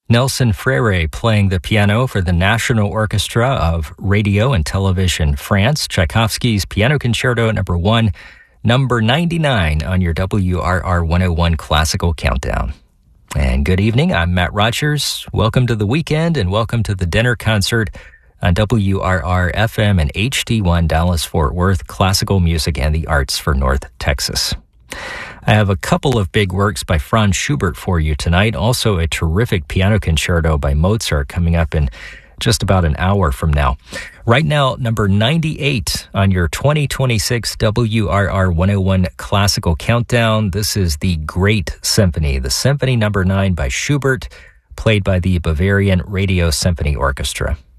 Nelson Frere playing the piano for the National Orchestra of Radio and Television France. Tchaikovsky's Piano Concerto number 1, number 99 on your WRR 101 Classical Countdown. And good evening, I'm Matt Rogers. Welcome to the weekend and welcome to the dinner concert on WRR FM and HD1 Dallas-Fort Worth, classical music and the arts for North Texas. I have a couple of big works by Franz Schubert for you tonight, also a terrific piano concerto by Mozart coming up in just about an hour from now. Right now, number 98 on your 2026 WRR 101 Classical Countdown. This is the Great Symphony, the Symphony number 9 by Schubert, played by the Bavarian Radio Symphony Orchestra.